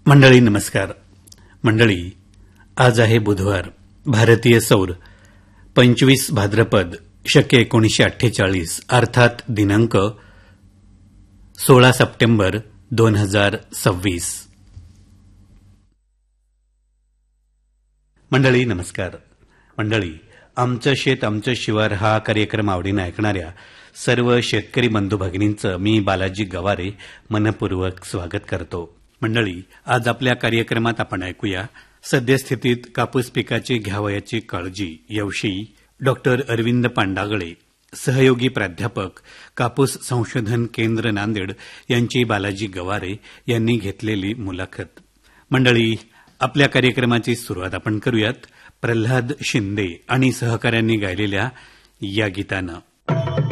मंडळी नमस्कार. मंडळी, आज आहे बुधवार, भारतीय सौर 25 भाद्रपद शके 1948 अर्थात दिनांक 16 सप्टेंबर 2026. मंडळी नमस्कार. मंडळी, आमचं शेत आमचं शिवार हा कार्यक्रम आवडीनं ऐकणाऱ्या सर्व शेतकरी बंधू भगिनींचं मी बालाजी गवारे मनपूर्वक स्वागत करतो. मंडळी, आज आपल्या कार्यक्रमात आपण ऐकूया सद्यस्थितीत कापूस पिकाची घ्यावयाची काळजी याविषयी डॉक्टर अरविंद पांडागळे, सहयोगी प्राध्यापक, कापूस संशोधन केंद्र, नांदेड यांची बालाजी गवारे यांनी घेतलेली मुलाखत. मंडळी, आपल्या कार्यक्रमाची सुरुवात आपण करूयात प्रल्हाद शिंदे आणि सहकाऱ्यांनी गायलेल्या या गीतानं.